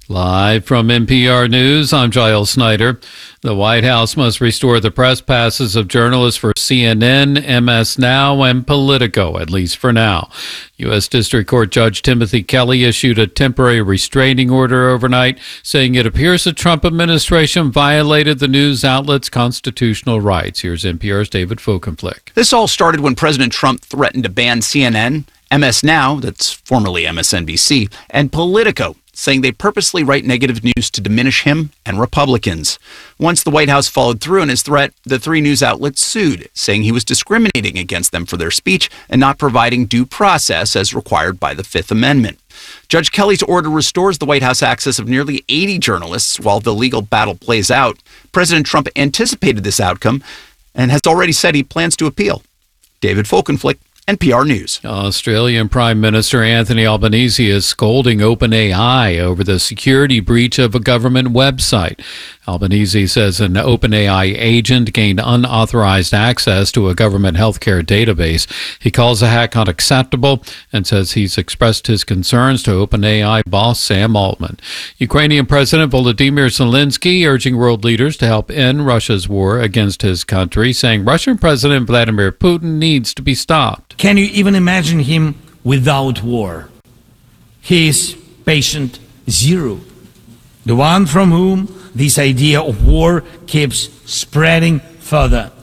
Live from NPR News, I'm Giles Snyder. The White House must restore the press passes of journalists for CNN, MS Now, and Politico, at least for now. U.S. District Court Judge Timothy Kelly issued a temporary restraining order overnight, saying it appears the Trump administration violated the news outlet's constitutional rights. Here's NPR's David Folkenflik. This all started when President Trump threatened to ban CNN, MS Now, that's formerly MSNBC, and Politico, saying they purposely write negative news to diminish him and Republicans. Once the White House followed through on his threat, the three news outlets sued, saying he was discriminating against them for their speech and not providing due process as required by the Fifth Amendment. Judge Kelly's order restores the White House access of nearly 80 journalists while the legal battle plays out. President Trump anticipated this outcome and has already said he plans to appeal. David Folkenflik, NPR News. Australian Prime Minister Anthony Albanese is scolding OpenAI over the security breach of a government website. Albanese says an OpenAI agent gained unauthorized access to a government healthcare database. He calls the hack unacceptable and says he's expressed his concerns to OpenAI boss Sam Altman. Ukrainian President Volodymyr Zelensky urging world leaders to help end Russia's war against his country, saying Russian President Vladimir Putin needs to be stopped. Can you even imagine him without war? He is patient zero, the one from whom this idea of war keeps spreading further